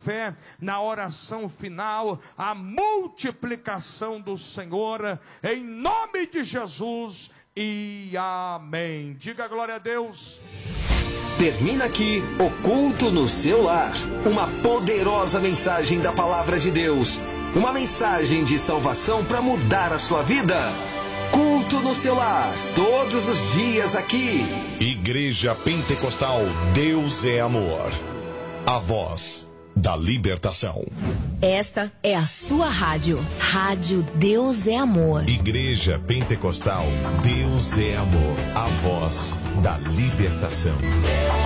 fé, na oração final, a multiplicação do Senhor, em nome de Jesus, e amém. Diga glória a Deus. Termina aqui o Culto no Seu Lar. Uma poderosa mensagem da Palavra de Deus. Uma mensagem de salvação para mudar a sua vida. Culto no Seu Lar, todos os dias aqui. Igreja Pentecostal Deus é Amor. A voz da libertação. Esta é a sua rádio. Rádio Deus é Amor. Igreja Pentecostal Deus é Amor. A voz da libertação.